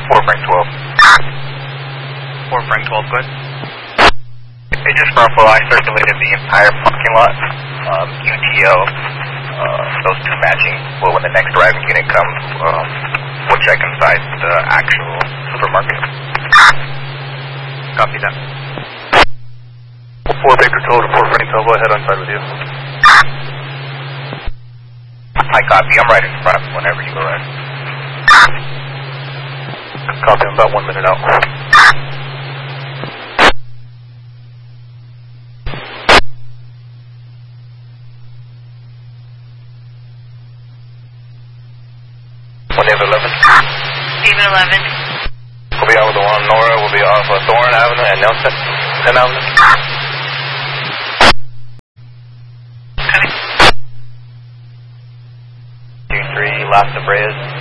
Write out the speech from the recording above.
4 Frank 12. 4 Frank 12, good. It just Buffalo, I circulated the entire parking lot, UTL, those two matching. Well, when the next driving unit comes, we'll check inside the actual supermarket. Copy that. 4 Baker Toll to 4 Frank 12, go ahead, on side with you. I copy, I'm right in front whenever you go ahead. Copy, I'm about 1 minute out. David 11. David 11. We'll be out with the one Nora. We'll be off Thorn Avenue and Nelson 10 Avenue. Coming. 2-3, Las Abreas.